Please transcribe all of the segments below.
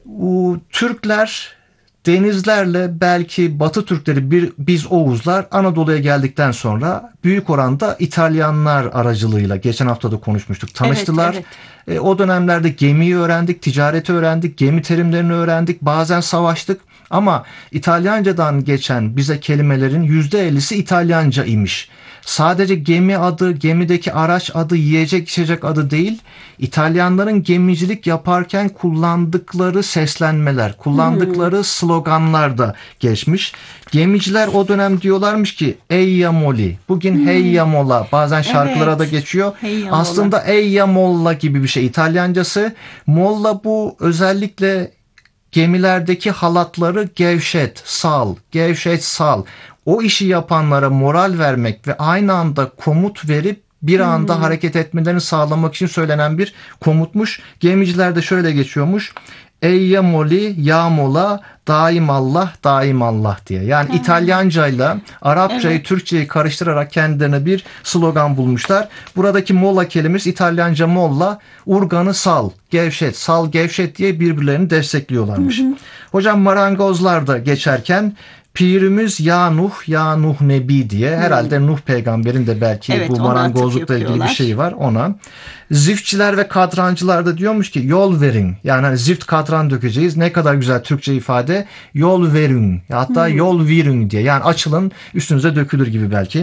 Bu Türkler denizlerle belki Batı Türkleri biz Oğuzlar Anadolu'ya geldikten sonra büyük oranda İtalyanlar aracılığıyla geçen hafta da konuşmuştuk tanıştılar. Evet, O dönemlerde gemiyi öğrendik, ticareti öğrendik, gemi terimlerini öğrendik, bazen savaştık. Ama İtalyancadan geçen bize kelimelerin %50'si İtalyanca imiş. Sadece gemi adı, gemideki araç adı, yiyecek içecek adı değil, İtalyanların gemicilik yaparken kullandıkları seslenmeler, kullandıkları sloganlar da geçmiş. Gemiciler o dönem diyorlarmış ki ey ya moli, bugün hey ya mola, bazen şarkılara da evet. geçiyor. Hey ya mola. Aslında ey ya molla gibi bir şey İtalyancası. Molla bu özellikle gemilerdeki halatları gevşet, sal, gevşet, sal. O işi yapanlara moral vermek ve aynı anda komut verip bir anda hareket etmelerini sağlamak için söylenen bir komutmuş. Gemicilerde şöyle geçiyormuş. Ey ya moli, ya mola, daim Allah, daim Allah diye. Yani İtalyancayla Arapçayı, Evet. Türkçeyi karıştırarak kendilerine bir slogan bulmuşlar. Buradaki mola kelimesi İtalyanca molla, urganı sal, gevşet, sal, gevşet diye birbirlerini destekliyorlarmış. Hocam marangozlar da geçerken Pirimiz ya Nuh, ya Nuh Nebi diye herhalde Nuh peygamberin de belki Evet, bu ona atıf marangozlukla ilgili bir yapıyorlar. şey var ona. Ziftçiler ve kadrancılar da diyormuş ki yol verin. Yani hani zift kadran dökeceğiz. Ne kadar güzel Türkçe ifade. Yol verin. Hatta yol verin diye. Yani açılın üstünüze dökülür gibi belki.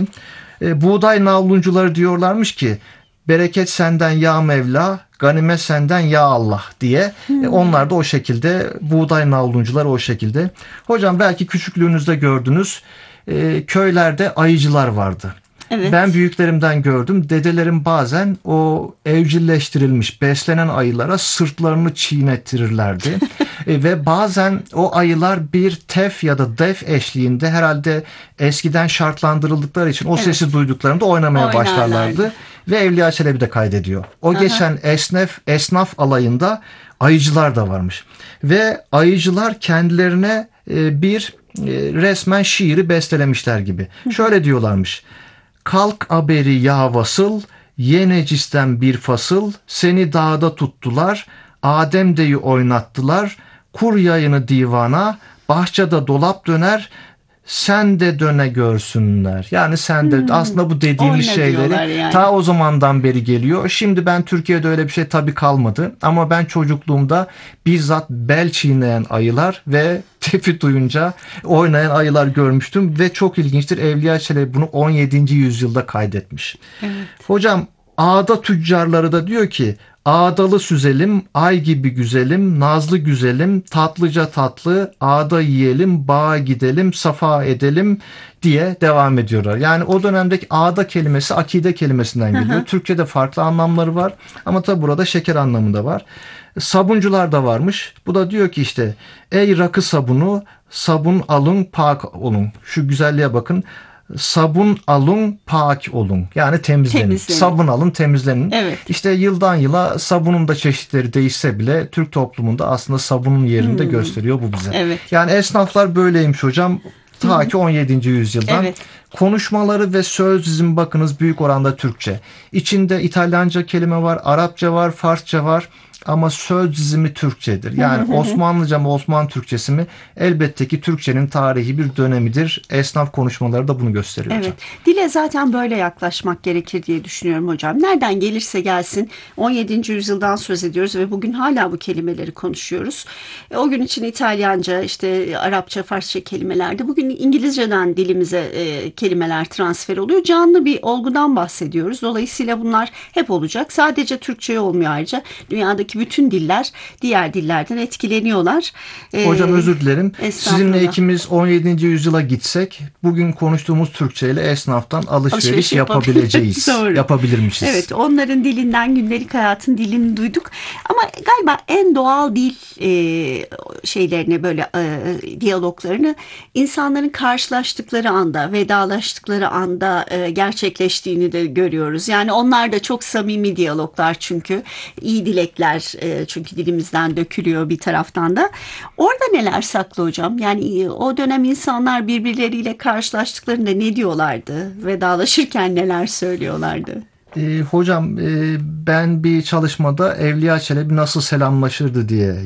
Buğday navluncuları diyorlarmış ki bereket senden ya Mevla, ganimet senden ya Allah diye. Onlar da o şekilde, buğday navluncular o şekilde. Hocam belki küçüklüğünüzde gördünüz, köylerde ayıcılar vardı. Evet. Ben büyüklerimden gördüm. Dedelerim bazen o evcilleştirilmiş beslenen ayılara sırtlarını çiğnettirirlerdi. Ve bazen o ayılar bir tef ya da def eşliğinde herhalde eskiden şartlandırıldıkları için o sesi duyduklarında oynamaya Oynarlardı. başlarlardı. Ve Evliya Çelebi de kaydediyor. O geçen esnaf alayında ayıcılar da varmış. Ve ayıcılar kendilerine resmen şiiri bestelemişler gibi. Şöyle diyorlarmış. Kalk aberi ya vasıl, ye necisten bir fasıl, seni dağda tuttular, Adem deyi oynattılar, kur yayını divana, bahçede dolap döner, sen de döne görsünler. Yani sen de aslında bu dediğimiz Oyna diyorlar şeyleri yani. ta o zamandan beri geliyor. Şimdi ben Türkiye'de öyle bir şey tabii kalmadı. Ama ben çocukluğumda bizzat bel çiğneyen ayılar ve tefi duyunca oynayan ayılar görmüştüm. Ve çok ilginçtir. Evliya Çelebi bunu 17. yüzyılda kaydetmiş. Evet. Hocam ağda tüccarları da diyor ki ağdalı süzelim, ay gibi güzelim, nazlı güzelim, tatlıca tatlı, ağda yiyelim, bağa gidelim, safa edelim diye devam ediyorlar. Yani o dönemdeki ağda kelimesi akide kelimesinden geliyor. Türkçe'de farklı anlamları var ama tabi burada şeker anlamında var. Sabuncular da varmış. Bu da diyor ki işte ey rakı sabunu, sabun alın pak olun. Şu güzelliğe bakın. Sabun alın pak olun. Yani temizlenin. Sabun alın temizlenin. Evet. İşte yıldan yıla sabunun da çeşitleri değişse bile Türk toplumunda aslında sabunun yerini de gösteriyor bu bize. Evet. Yani esnaflar böyleymiş hocam. Ta ki 17. yüzyıldan. Evet. Konuşmaları ve söz dizimi bakınız büyük oranda Türkçe. İçinde İtalyanca kelime var, Arapça var, Farsça var. Ama söz dizimi Türkçedir. Yani Osmanlıca mı Osmanlı Türkçesi mi elbette ki Türkçenin tarihi bir dönemidir. Esnaf konuşmaları da bunu gösteriyor hocam. Evet. Dile zaten böyle yaklaşmak gerekir diye düşünüyorum hocam. Nereden gelirse gelsin 17. yüzyıldan söz ediyoruz ve bugün hala bu kelimeleri konuşuyoruz. O gün için İtalyanca, işte Arapça, Farsça kelimelerde. Bugün İngilizceden dilimize kelimeler transfer oluyor. Canlı bir olgudan bahsediyoruz. Dolayısıyla bunlar hep olacak. Sadece Türkçe olmuyor ayrıca. Dünyadaki bütün diller diğer dillerden etkileniyorlar. Hocam özür dilerim. Estağfurullah. Sizinle ikimiz 17. yüzyıla gitsek bugün konuştuğumuz Türkçe ile esnaftan alışveriş yapabileceğiz. Doğru. Yapabilirmişiz. Evet, onların dilinden gündelik hayatın dilini duyduk. Ama galiba en doğal dil şeylerini böyle diyaloglarını insanların karşılaştıkları anda, vedalaştıkları anda gerçekleştiğini de görüyoruz. Yani onlar da çok samimi diyaloglar çünkü iyi dilekler çünkü dilimizden dökülüyor bir taraftan da. Orada neler saklı hocam? Yani o dönem insanlar birbirleriyle karşılaştıklarında ne diyorlardı? Vedalaşırken neler söylüyorlardı? Hocam ben bir çalışmada Evliya Çelebi nasıl selamlaşırdı diye